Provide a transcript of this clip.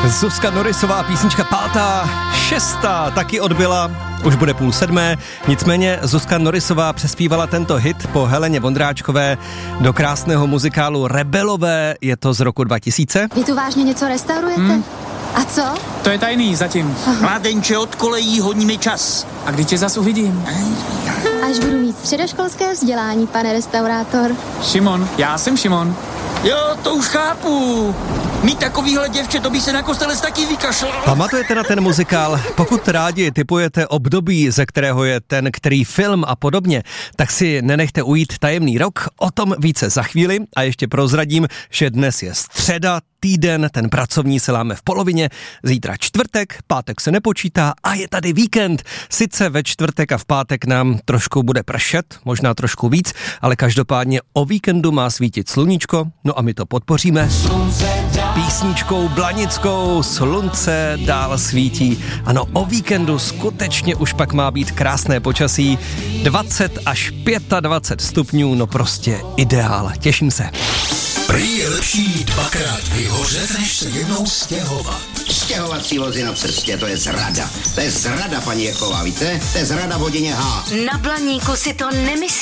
Zuzka Norrisová, písnička 5., 6. taky odbyla, už bude 6:30, nicméně Zuzka Norrisová přespívala tento hit po Heleně Vondráčkové do krásného muzikálu Rebelové, je to z roku 2000. Vy tu vážně něco restaurujete? A co? To je tajný zatím. Mládenče, od kolejí honí mi čas. A kdy tě zas uvidím? Až budu mít středoškolské vzdělání, pane restaurátor. Šimon, já jsem Šimon. Jo, to už chápu. Mít takovýhle děvče, to by se na kostelec taky vykašlalo. Pamatujete na ten muzikál? Pokud rádi tipujete období, ze kterého je ten který film a podobně, tak si nenechte ujít Tajemný rok, o tom více za chvíli a ještě prozradím, že dnes je středa, týden, ten pracovní se láme v polovině, zítra čtvrtek, pátek se nepočítá a je tady víkend. Sice ve čtvrtek a v pátek nám trošku bude pršet, možná trošku víc, ale každopádně o víkendu má svítit sluníčko, no a my to podpoříme. Písničkou blanickou Slunce dál svítí. Ano, o víkendu skutečně už pak má být krásné počasí. 20 až 25 stupňů, no prostě ideál. Těším se. Prý je lepší dvakrát vyhořet, než se jednou stěhovat. Stěhovací vozy na cestě, to je zrada. To je zrada, paní Jeková, víte? To je zrada v hodině H. Na Blaníku si to nemyslí.